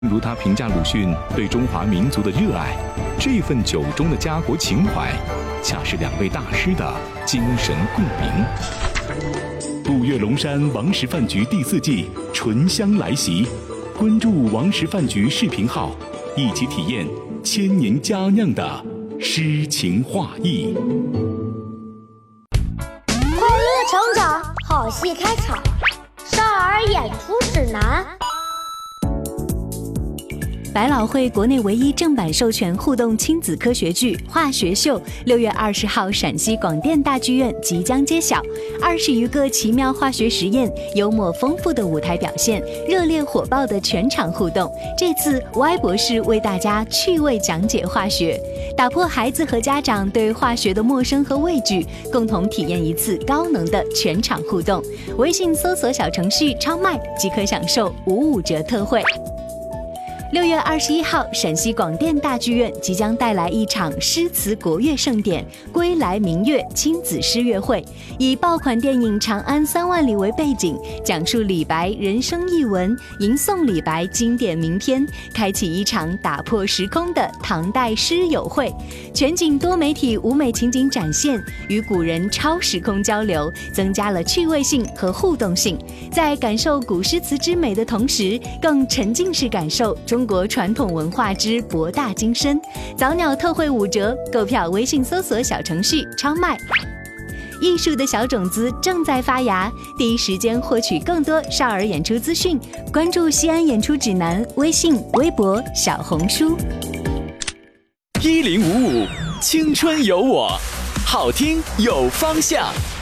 如他评价鲁迅对中华民族的热爱，这份酒中的家国情怀，恰是两位大师的精神共鸣。步月龙山王石饭局第4季醇香来袭，关注王石饭局视频号，一起体验千年佳酿的诗情画意。 快乐成长，好戏开场，少儿演出指南。 百老汇国内唯一正版授权互动亲子科学剧《化学秀》6月20号陕西广电大剧院即将揭晓，20余个奇妙化学实验，幽默丰富的舞台表现，热烈火爆的全场互动。这次 Y 博士为大家趣味讲解化学，打破孩子和家长对化学的陌生和畏惧，共同体验一次高能的全场互动。微信搜索小程序超麦即可享受55折特惠。6月21号，陕西广电大剧院即将带来一场诗词国乐盛典——归来明月亲子诗乐会，以爆款电影《长安3万里》为背景，讲述李白人生译文，吟诵李白经典名篇，开启一场打破时空的唐代诗友会。全景多媒体舞美情景展现，与古人超时空交流，增加了趣味性和互动性。在感受古诗词之美的同时，更沉浸式感受中国传统文化之博大精深。早鸟特惠5折，购票微信搜索小程序超卖。艺术的小种子正在发芽，第一时间获取更多少儿演出资讯，关注西安演出指南微信、微博、小红书。 1055青春有我，好听有方向。